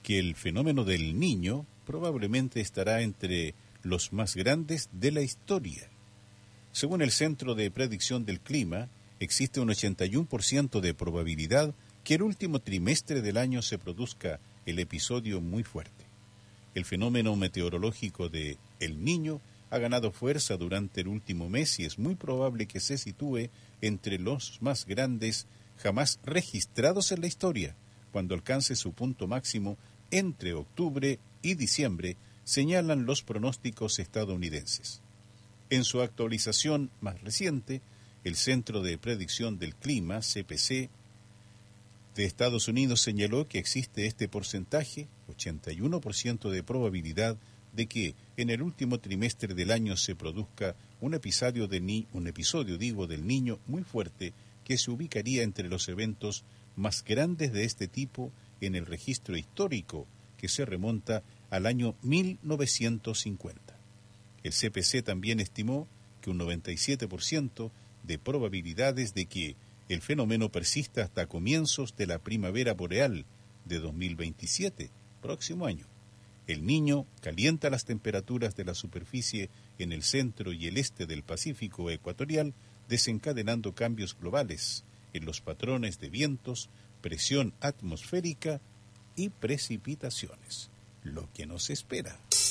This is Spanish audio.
que el fenómeno del Niño probablemente estará entre los más grandes de la historia. Según el Centro de Predicción del Clima, existe un 81% de probabilidad que el último trimestre del año se produzca el episodio muy fuerte. El fenómeno meteorológico de El Niño ha ganado fuerza durante el último mes y es muy probable que se sitúe entre los más grandes jamás registrados en la historia, cuando alcance su punto máximo entre octubre y diciembre, señalan los pronósticos estadounidenses. En su actualización más reciente, el Centro de Predicción del Clima, CPC, de Estados Unidos señaló que existe este porcentaje, 81% de probabilidad de que en el último trimestre del año se produzca un episodio del Niño muy fuerte que se ubicaría entre los eventos más grandes de este tipo en el registro histórico que se remonta al año 1950. El CPC también estimó que un 97% de probabilidades de que el fenómeno persista hasta comienzos de la primavera boreal de 2027, próximo año. El Niño calienta las temperaturas de la superficie en el centro y el este del Pacífico ecuatorial, desencadenando cambios globales en los patrones de vientos, presión atmosférica y precipitaciones. Lo que nos espera.